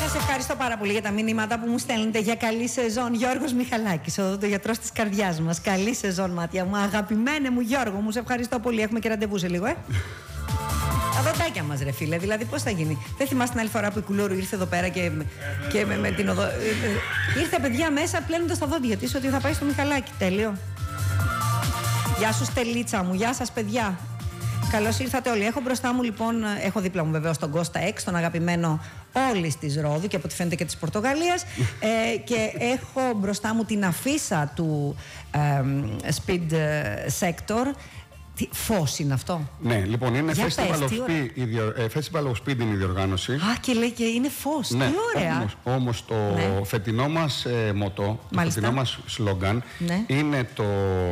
Σας ευχαριστώ πάρα πολύ για τα μηνύματα που μου στέλνετε για καλή σεζόν. Γιώργος Μιχαλάκης, ο γιατρός της καρδιάς μας. Καλή σεζόν, μάτια μου. Αγαπημένε μου Γιώργο, μου σε ευχαριστώ πολύ. Έχουμε και ραντεβού σε λίγο, Τα δοντάκια μας, ρε φίλε. Δηλαδή, πώς θα γίνει. Δεν θυμάσαι την άλλη φορά που η Κουλούρου ήρθε εδώ πέρα και με την οδό. Ήρθε παιδιά μέσα πλένοντας τα δόντια της ότι θα πάει στο Μιχαλάκη. Τέλειο. Γεια σου, Στελίτσα μου. Γεια σας, παιδιά. Καλώς ήρθατε όλοι. Έχω μπροστά μου λοιπόν, έχω δίπλα μου βεβαίως τον Κώστα Εξ, τον αγαπημένο όλης της Ρόδου και από ό,τι φαίνεται και της Πορτογαλίας, και έχω μπροστά μου την αφίσα του Speed Sector. Τι φως είναι αυτό? Ναι, λοιπόν, είναι Festival of Speed είναι η διοργάνωση. Α, και λέει και είναι φως. Ναι, τι ωραία. Όμως το φετινό μας μοτό, το φετινό μας σλόγγαν είναι το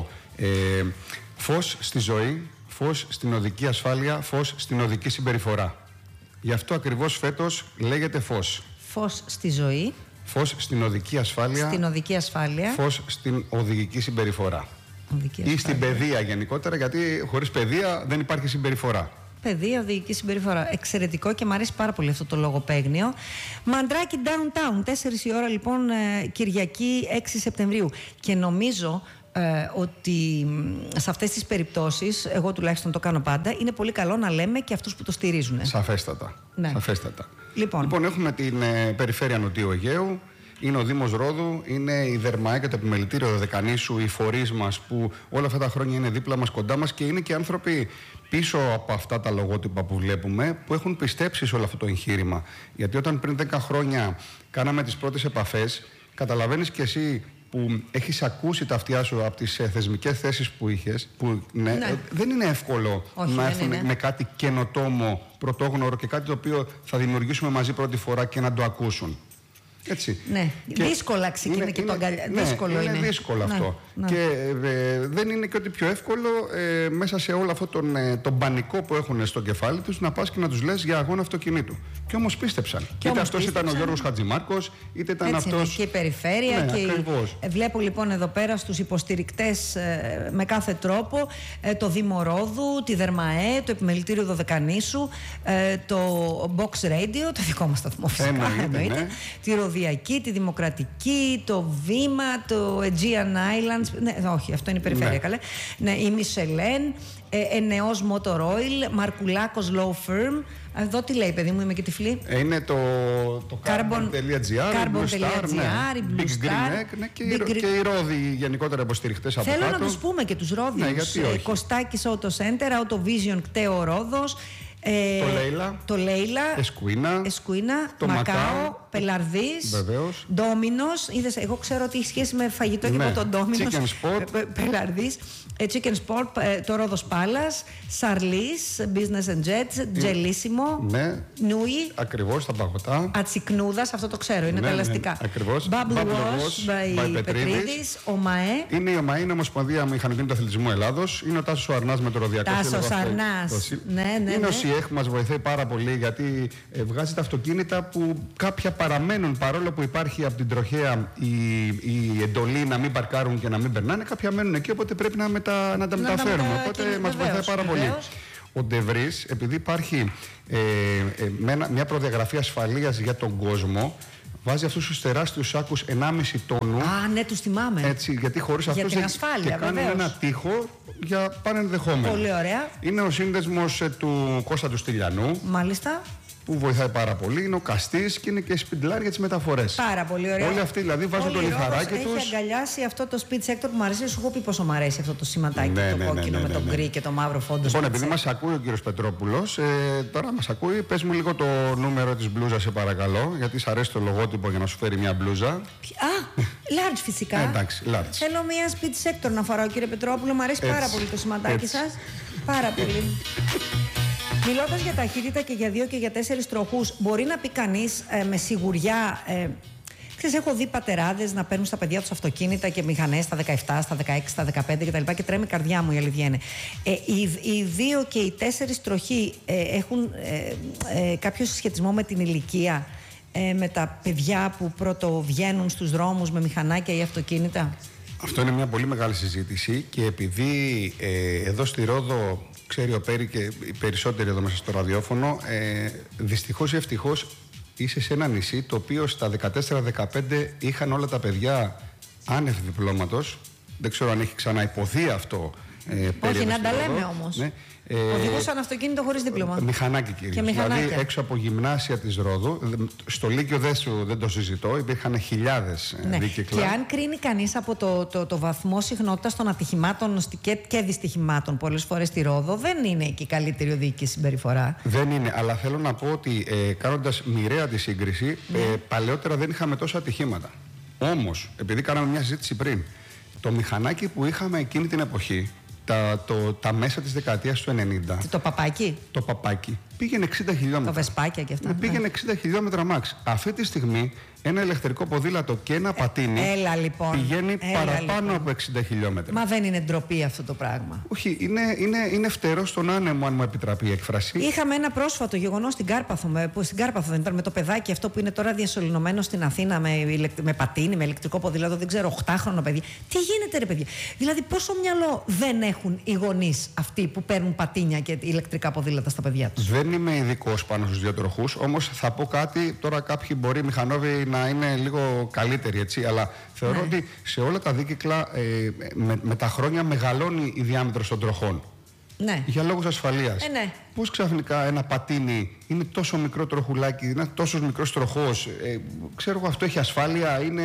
φως στη ζωή, φως στην οδική ασφάλεια, φως στην οδική συμπεριφορά. Γι' αυτό ακριβώς φέτος λέγεται φως. Φως στη ζωή. Φως στην οδική ασφάλεια. Στην οδική ασφάλεια. Φως στην οδηγική συμπεριφορά. Ή στην παιδεία γενικότερα, γιατί χωρίς παιδεία δεν υπάρχει συμπεριφορά. Παιδεία, οδηγική συμπεριφορά. Εξαιρετικό και μου αρέσει πάρα πολύ αυτό το λογοπαίγνιο. Μαντράκι Downtown, 4 η ώρα λοιπόν, Κυριακή 6 Σεπτεμβρίου. Και νομίζω ότι σε αυτές τις περιπτώσεις, εγώ τουλάχιστον το κάνω πάντα, είναι πολύ καλό να λέμε και αυτούς που το στηρίζουν. Σαφέστατα. Ναι. Σαφέστατα. Λοιπόν, έχουμε την περιφέρεια Νοτιού Αιγαίου, είναι ο Δήμος Ρόδου, είναι η ΔΕΡΜΑΕ και το Επιμελητήριο Δωδεκανήσου, οι φορείς μας που όλα αυτά τα χρόνια είναι δίπλα μας, κοντά μας, και είναι και άνθρωποι πίσω από αυτά τα λογότυπα που βλέπουμε που έχουν πιστέψει σε όλο αυτό το εγχείρημα. Γιατί όταν πριν 10 χρόνια κάναμε τις πρώτες επαφές, καταλαβαίνεις κι εσύ που έχεις ακούσει τα αυτιά σου από τις θεσμικές θέσεις που είχες, που δεν είναι εύκολο να έρθουν με κάτι καινοτόμο, πρωτόγνωρο και κάτι το οποίο θα δημιουργήσουμε μαζί πρώτη φορά και να το ακούσουν. Έτσι. Ναι, δύσκολα ξεκινάει και το αγκαλιά. Δύσκολο είναι. Είναι δύσκολο αυτό. Ναι. Και δεν είναι και ότι πιο εύκολο μέσα σε όλο αυτό τον πανικό που έχουν στο κεφάλι τους να πας και να τους λες για αγώνα αυτοκινήτου. Και όμως πίστεψαν. Είτε αυτός ήταν ο Γιώργος Χατζημάρκος, είτε ήταν αυτός. Και η περιφέρεια. Ναι, και βλέπω λοιπόν εδώ πέρα στους υποστηρικτές με κάθε τρόπο το Δήμο Ρόδου, τη ΔΕΡΜΑΕ, το Επιμελητήριο Δωδεκανήσου, το Box Radio, το δικό μας σταθμό φυσικά. Εννοείται. Τη Ροδιακή, τη Δημοκρατική, το Βήμα, το Aegean Islands. Ναι, όχι, αυτό είναι η περιφέρεια, καλέ. Ναι, η Μισελέν, Ενεός Motor Oil, Μαρκουλάκος Law Firm. Εδώ τι λέει, παιδί μου, είμαι και τυφλή. Είναι το Carbon.gr, Blue Big Green Egg, και οι Ρόδοι γενικότερα υποστηριχτές από κάτω. Θέλω να τους πούμε και τους Ρόδιους. Κωστάκης Auto Center, Auto Vision Κταίο Ρόδος. Το Λέιλα, Εσκουίνα, το Μακάο, Πελαρδής, Ντόμινος. Είδες, εγώ ξέρω ότι έχει σχέση με φαγητό και από τον Ντόμινος. Πελαρδής, Chicken Sport, το Ρόδος Πάλας, Σαρλής, Business and Jets, Τζελίσιμο, Νούι. Ακριβώς, τα παγωτά. Ατσικνούδας, αυτό το ξέρω, είναι τα ελαστικά. Ακριβώς. Bubble Wash, by Πετρίδης, ΟΜΑΕ. Είναι η ΟΜΑΕ, είναι Ομοσπονδία Μηχανοκίνητου Αθλητισμού Ελλάδος. Είναι ο Τάσος ο Αρνάς με το Ροδιακό. Τάσος Αρνάς. Είναι ο ΣΥΕΧ, μας βοηθάει πάρα πολύ γιατί βγάζει τα αυτοκίνητα που κάποια παραμένουν, παρόλο που υπάρχει από την τροχέα η εντολή να μην παρκάρουν και να μην περνάνε, κάποια μένουν εκεί, οπότε πρέπει να τα μεταφέρουμε. Οπότε μας βοηθάει πάρα πολύ. Ο Ντεβρίς, επειδή υπάρχει μια προδιαγραφή ασφαλείας για τον κόσμο, βάζει αυτούς τους τεράστιους σάκους 1,5 τόνου. Α, ναι, τους θυμάμαι. Έτσι, γιατί χωρίς αυτούς την ασφάλεια, και κάνει ένα τοίχο για πανενδεχόμενο. Πολύ ωραία. Είναι ο σύνδεσμος του Κώστα του Στυλιανού. Μάλιστα. Που βοηθάει πάρα πολύ. Είναι ο Καστής και είναι και σπιντλάρ για τις μεταφορές. Πάρα πολύ ωραία. Όλοι αυτοί δηλαδή βάζουν το λιθαράκι τους. Έχει αγκαλιάσει αυτό το speed sector που μου αρέσει. Σου έχω πει πόσο μου αρέσει αυτό το σηματάκι, το κόκκινο με τον γκρι και το μαύρο φόντο. Λοιπόν, επειδή μας ακούει ο κύριος Πετρόπουλος, τώρα μας ακούει, πες μου λίγο το νούμερο της μπλούζας, σε παρακαλώ, γιατί σ' αρέσει το λογότυπο για να σου φέρει μια μπλούζα. Α, large φυσικά. Εντάξει, large. Θέλω μια speed sector να φοράω, κύριε Πετρόπουλο. Μου αρέσει πάρα πολύ το σηματάκι σας. Πάρα πολύ. Μιλώντας για ταχύτητα και για 2 και για 4 τροχούς, μπορεί να πει κανείς με σιγουριά. Ξέρεις, έχω δει πατεράδες να παίρνουν στα παιδιά τους αυτοκίνητα και μηχανές στα 17, στα 16, στα 15 κτλ. Και τρέμει η καρδιά μου, η αλήθεια είναι. Οι 2 και οι 4 τροχοί έχουν κάποιο συσχετισμό με την ηλικία, με τα παιδιά που πρωτοβγαίνουν στους δρόμους με μηχανάκια ή αυτοκίνητα? Αυτό είναι μια πολύ μεγάλη συζήτηση και επειδή εδώ στη Ρόδο ξέρει ο Πέρι και οι περισσότεροι εδώ μέσα στο ραδιόφωνο, δυστυχώς ή ευτυχώς είσαι σε ένα νησί το οποίο στα 14-15 είχαν όλα τα παιδιά άνευ διπλώματος. Δεν ξέρω αν έχει ξαναϋποθεί αυτό. Όχι, να τα λέμε όμως. Ναι. Οδηγούσαν αυτοκίνητο χωρίς δίπλωμα. Μηχανάκι κυρίως. Δηλαδή έξω από γυμνάσια της Ρόδου. Στο Λύκειο δεν το συζητώ. Υπήρχαν χιλιάδες δίκυκλα. Και αν κρίνει κανείς από το βαθμό συχνότητας των ατυχημάτων και δυστυχημάτων πολλές φορές στη Ρόδο, δεν είναι και η καλύτερη οδηγική συμπεριφορά. Δεν είναι. Αλλά θέλω να πω ότι κάνοντας μοιραία τη σύγκριση, παλαιότερα δεν είχαμε τόσα ατυχήματα. Όμως, επειδή κάναμε μια συζήτηση πριν, το μηχανάκι που είχαμε εκείνη την εποχή, τα μέσα της δεκαετίας του 90. Το παπάκι. Το παπάκι πήγαινε 60 χιλιόμετρα. Το βεσπάκια και αυτά. Πήγαινε 60 χιλιόμετρα μάξ. Αυτή τη στιγμή ένα ηλεκτρικό ποδήλατο και ένα πατίνι πηγαίνει παραπάνω από 60 χιλιόμετρα. Μα δεν είναι ντροπή αυτό το πράγμα. Όχι, είναι φτερό στον άνεμο, αν μου επιτραπεί η έκφραση. Είχαμε ένα πρόσφατο γεγονός στην Κάρπαθο. Στην Κάρπαθο δεν ήταν, με το παιδάκι αυτό που είναι τώρα διασωληνωμένο στην Αθήνα με πατίνι, με ηλεκτρικό ποδήλατο, δεν ξέρω, 8χρονο παιδί. Τι γίνεται, ρε παιδιά? Δηλαδή, πόσο μυαλό δεν έχουν οι γονείς αυτοί που παίρνουν πατίνια και ηλεκτρικά ποδήλατα στα παιδιά τους? Δεν είμαι ειδικός πάνω στους δύο τροχούς, όμως θα πω κάτι. Τώρα κάποιοι μπορεί μηχανόβοι να είναι λίγο καλύτεροι, έτσι, αλλά θεωρώ ότι σε όλα τα δίκυκλα με τα χρόνια μεγαλώνει η διάμετρος των τροχών. Ναι. Για λόγους ασφαλείας. Ναι. Πώς ξαφνικά ένα πατίνι είναι τόσο μικρό τροχουλάκι, είναι τόσο μικρός τροχός, ξέρω εγώ, αυτό έχει ασφάλεια, είναι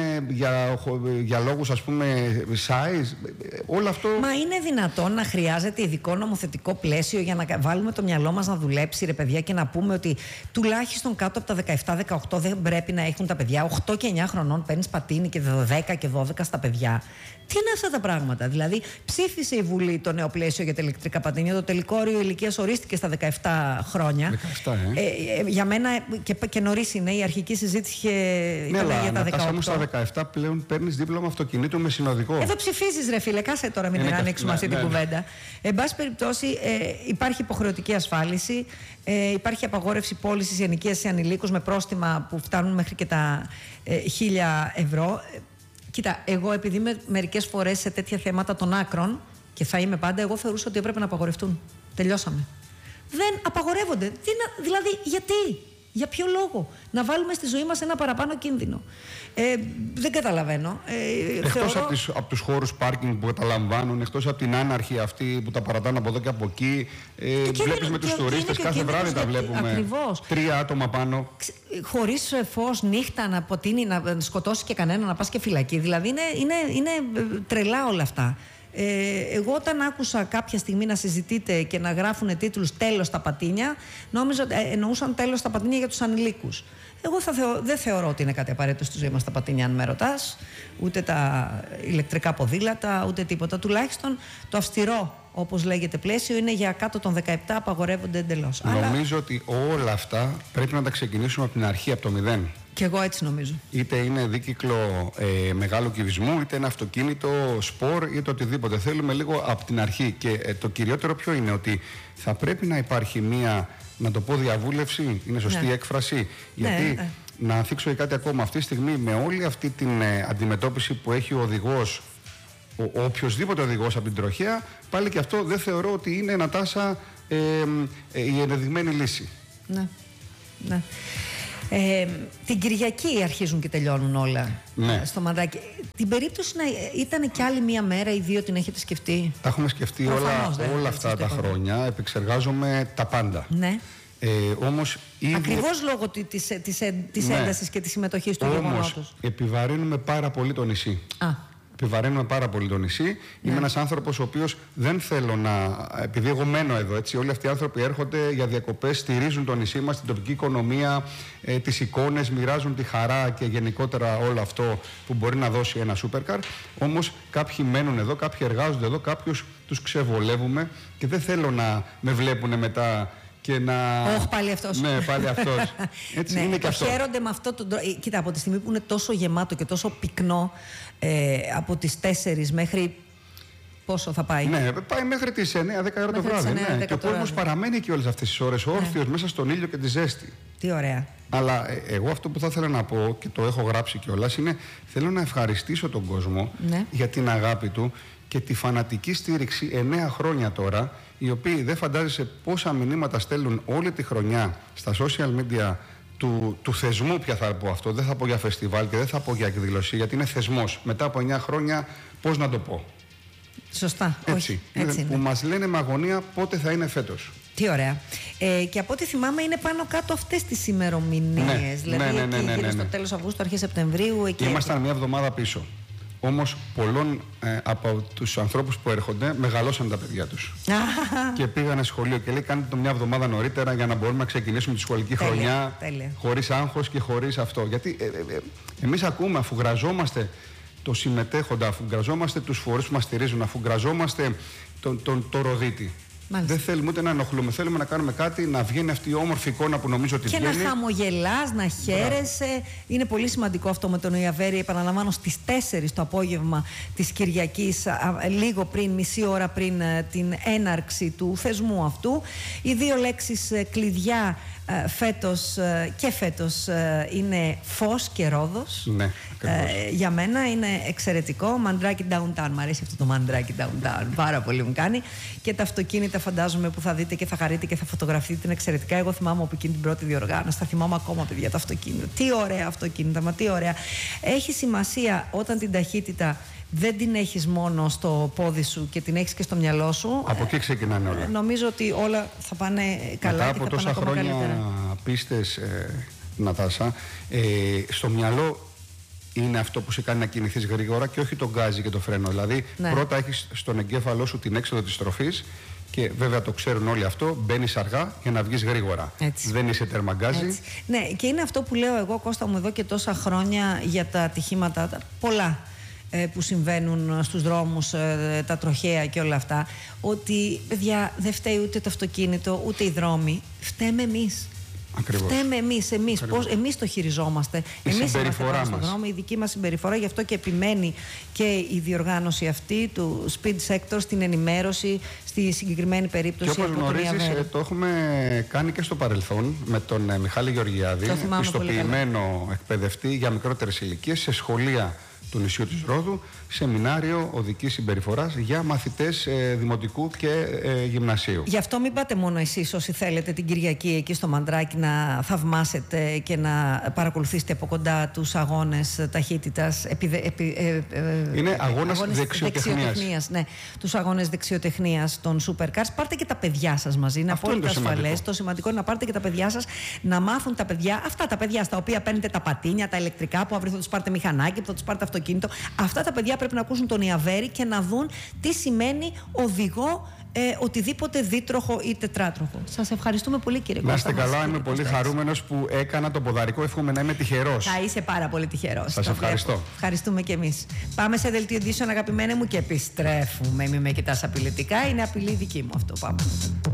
για λόγους, ας πούμε, size, όλο αυτό. Μα είναι δυνατόν να χρειάζεται ειδικό νομοθετικό πλαίσιο για να βάλουμε το μυαλό μας να δουλέψει, ρε παιδιά, και να πούμε ότι τουλάχιστον κάτω από τα 17-18 δεν πρέπει να έχουν τα παιδιά? 8 και 9 χρονών παίρνεις πατίνι και 10 και 12 στα παιδιά. Τι είναι αυτά τα πράγματα? Δηλαδή, ψήφισε η Βουλή το νέο πλαίσιο για τα ηλεκτρικά πατίνια. Το τελικό όριο ηλικίας ορίστηκε στα 17 χρόνια. 17, για μένα και νωρίς είναι. Η αρχική συζήτηση ήταν για τα 18. Όμως στα 17 πλέον παίρνεις δίπλωμα αυτοκινήτου με συνοδικό. Εδώ ψηφίζεις, ρε φίλε, κάσε τώρα, μην ανοίξουμε αυτή την κουβέντα. Εν πάση περιπτώσει, υπάρχει υποχρεωτική ασφάλιση, υπάρχει απαγόρευση πώλησης ενοικίασης σε ανηλίκους με πρόστιμα που φτάνουν μέχρι και τα 1.000 ευρώ. Κοίτα, εγώ επειδή είμαι μερικές φορές σε τέτοια θέματα των άκρων και θα είμαι πάντα, εγώ θεωρούσα ότι έπρεπε να απαγορευτούν. Τελειώσαμε. Δεν απαγορεύονται. Δηλαδή, γιατί? Για ποιο λόγο? Να βάλουμε στη ζωή μας ένα παραπάνω κίνδυνο? Δεν καταλαβαίνω. Εκτός από τους χώρους πάρκινγκ που καταλαμβάνουν, εκτός από την άναρχη αυτή που τα παρατάνε από εδώ και από εκεί, βλέπεις με τους τουρίστες, κάθε βράδυ τα βλέπουμε. Ακριβώς. 3 άτομα πάνω. Χωρίς φως, νύχτα, να ποτίνει, να σκοτώσει και κανένα, να πας και φυλακή. Δηλαδή είναι τρελά όλα αυτά. Εγώ όταν άκουσα κάποια στιγμή να συζητείτε και να γράφουν τίτλους «Τέλος στα πατίνια», νόμιζα ότι εννοούσαν τέλος στα πατίνια για τους ανηλίκους. Εγώ δεν θεωρώ ότι είναι κάτι απαραίτητο στη ζωή μας τα πατίνια, αν με ρωτάς, ούτε τα ηλεκτρικά ποδήλατα, ούτε τίποτα. Τουλάχιστον το αυστηρό, όπως λέγεται, πλαίσιο είναι για κάτω των 17, απαγορεύονται εντελώς. Νομίζω ότι όλα αυτά πρέπει να τα ξεκινήσουμε από την αρχή, από το 0. Και εγώ έτσι νομίζω. Είτε είναι δίκυκλο μεγάλου κυβισμού, είτε είναι αυτοκίνητο, σπορ, είτε οτιδήποτε. Θέλουμε λίγο από την αρχή. Και το κυριότερο ποιο είναι? Ότι θα πρέπει να υπάρχει μία, να το πω, διαβούλευση, είναι σωστή η έκφραση? Γιατί να θίξω κάτι ακόμα. Αυτή τη στιγμή, με όλη αυτή την αντιμετώπιση που έχει ο οδηγός, ο οποιοσδήποτε οδηγός από την τροχέα, πάλι και αυτό δεν θεωρώ ότι είναι ένα τάσα η ενδεδειγμένη λύση. Ναι. Την Κυριακή αρχίζουν και τελειώνουν όλα στο μαντάκι. Την περίπτωση να ήταν κι άλλη μία μέρα ή δύο, την έχετε σκεφτεί? Τα έχουμε σκεφτεί όλα αυτά τα χρόνια. Επεξεργάζομαι τα πάντα. Ναι. Όμως ακριβώς λόγω της έντασης και της συμμετοχής του γεγονότος. Όμως επιβαρύνουμε πάρα πολύ το νησί. Επιβαρύνουμε πάρα πολύ το νησί. Είμαι ένας άνθρωπος ο οποίος δεν θέλω να. Επειδή εγώ μένω εδώ, έτσι, όλοι αυτοί οι άνθρωποι έρχονται για διακοπές, στηρίζουν το νησί μας, την τοπική οικονομία, τις εικόνες, μοιράζουν τη χαρά και γενικότερα όλο αυτό που μπορεί να δώσει ένα supercar. Όμως κάποιοι μένουν εδώ, κάποιοι εργάζονται εδώ, κάποιους τους ξεβολεύουμε και δεν θέλω να με βλέπουν μετά. Και να... πάλι αυτός. Ναι, πάλι αυτός. Έτσι είναι και αυτό. Χαίρονται με αυτό τον τρόπο. Κοίτα, από τη στιγμή που είναι τόσο γεμάτο και τόσο πυκνό, από τις 4 μέχρι. Πόσο θα πάει? Ναι, πάει μέχρι τις 9-10 ώρα το βράδυ. Ναι. Και ο κόσμος παραμένει και όλες αυτές τις ώρες όρθιος μέσα στον ήλιο και τη ζέστη. Τι ωραία. Αλλά εγώ αυτό που θα ήθελα να πω, και το έχω γράψει κιόλας, είναι θέλω να ευχαριστήσω τον κόσμο για την αγάπη του και τη φανατική στήριξη 9 χρόνια τώρα, οι οποίοι δεν φαντάζεσαι πόσα μηνύματα στέλνουν όλη τη χρονιά στα social media του θεσμού, πια θα πω αυτό. Δεν θα πω για φεστιβάλ και δεν θα πω για εκδήλωση, γιατί είναι θεσμός. Μετά από 9 χρόνια, πώς να το πω. Σωστά. Έτσι. Έτσι που μας λένε με αγωνία πότε θα είναι φέτος. Τι ωραία. Και από ό,τι θυμάμαι είναι πάνω κάτω αυτές τις ημερομηνίες. Δηλαδή στο τέλος Αυγούστου, αρχές Σεπτεμβρίου. Ήμασταν μια εβδομάδα πίσω. Όμως πολλών από τους ανθρώπους που έρχονται μεγαλώσαν τα παιδιά τους. Και πήγανε σχολείο και λέει κάντε το μια εβδομάδα νωρίτερα για να μπορούμε να ξεκινήσουμε τη σχολική χρονιά χωρίς άγχος και χωρίς αυτό. Γιατί εμείς ακούμε, αφού γραζόμαστε το συμμετέχοντα, αφού γραζόμαστε τους φορείς που μας στηρίζουν, αφού γραζόμαστε το ροδίτη. Μάλιστα. Δεν θέλουμε ούτε να ενοχλούμε. Θέλουμε να κάνουμε κάτι, να βγαίνει αυτή η όμορφη εικόνα που νομίζω ότι βγαίνει. Και να χαμογελάς, να χαίρεσαι. Είναι πολύ σημαντικό αυτό με τον Ιαβέρη. Επαναλαμβάνω, στις 4 το απόγευμα της Κυριακής, λίγο πριν, μισή ώρα πριν την έναρξη του θεσμού αυτού. Οι δύο λέξεις κλειδιά φέτος είναι φως και Ρόδος. Ναι, για μένα είναι εξαιρετικό. Μαντράκι downtown. Μ' αρέσει αυτό το μαντράκι downtown. Πάρα πολύ μου κάνει. Και τα αυτοκίνητα, φαντάζομαι, που θα δείτε και θα χαρείτε και θα φωτογραφείτε είναι εξαιρετικά. Εγώ θυμάμαι από εκείνη την πρώτη διοργάνωση. Θα θυμάμαι ακόμα, παιδιά, τα αυτοκίνητα. Τι ωραία αυτοκίνητα, μα τι ωραία. Έχει σημασία όταν την ταχύτητα δεν την έχεις μόνο στο πόδι σου και την έχεις και στο μυαλό σου. Από εκεί ξεκινάνε όλα. Νομίζω ότι όλα θα πάνε καλά. Μετά και από θα τόσα πάνε χρόνια πίστες, Νατάσα, στο μυαλό είναι αυτό που σε κάνει να κινηθείς γρήγορα και όχι το γκάζι και το φρένο. Δηλαδή, πρώτα έχεις στον εγκέφαλό σου την έξοδο της τροφής και βέβαια το ξέρουν όλοι αυτό. Μπαίνεις αργά για να βγεις γρήγορα. Έτσι. Δεν είσαι τερμαγκάζι. Ναι, και είναι αυτό που λέω εγώ, Κώστα μου, εδώ και τόσα χρόνια για τα ατυχήματα, πολλά που συμβαίνουν στους δρόμους, τα τροχαία και όλα αυτά, ότι, παιδιά, δεν φταίει ούτε το αυτοκίνητο, ούτε οι δρόμοι. Φταίμε εμείς. Ακριβώς. Φταίμε εμείς το χειριζόμαστε. Εμείς είμαστε πάνω στον δρόμο, η δική μας συμπεριφορά. Γι' αυτό και επιμένει και η διοργάνωση αυτή του Speed Sector στην ενημέρωση, στη συγκεκριμένη περίπτωση. Και όπως γνωρίζεις, το έχουμε κάνει και στο παρελθόν με τον Μιχάλη Γεωργιάδη, πιστοποιημένο εκπαιδευτή για μικρότερες ηλικίες, σε σχολεία του νησιού της Ρόδου, σεμινάριο οδικής συμπεριφοράς για μαθητές δημοτικού και γυμνασίου. Γι' αυτό μην πάτε μόνο εσείς όσοι θέλετε την Κυριακή εκεί στο Μαντράκι να θαυμάσετε και να παρακολουθήσετε από κοντά τους αγώνες ταχύτητας. Είναι αγώνες δεξιοτεχνίας. Ναι, τους αγώνες δεξιοτεχνίας των Supercars. Πάρτε και τα παιδιά σας μαζί, είναι απόλυτα ασφαλές. Το σημαντικό είναι να πάρετε και τα παιδιά σας, να μάθουν τα παιδιά, αυτά τα παιδιά στα οποία παίρνετε τα πατίνια, τα ηλεκτρικά, που αύριο θα τους πάρετε μηχανάκι, που θα τους πάρετε αυτοκίνητο. Αυτά τα παιδιά πρέπει να ακούσουν τον Ιαβέρη και να δουν τι σημαίνει οδηγό οτιδήποτε δίτροχο ή τετράτροχο. Σας ευχαριστούμε πολύ, κύριε Κώστα. Να είστε καλά, είμαι πολύ χαρούμενος που έκανα το ποδαρικό. Εύχομαι να είμαι τυχερός. Θα είσαι πάρα πολύ τυχερός. Σας ευχαριστώ. Ευχαριστούμε κι εμείς. Πάμε σε δελτίο ειδήσεων, αγαπημένε μου, και επιστρέφουμε. Μην με κοιτάς απειλητικά, είναι απειλή δική μου αυτό. Πάμε.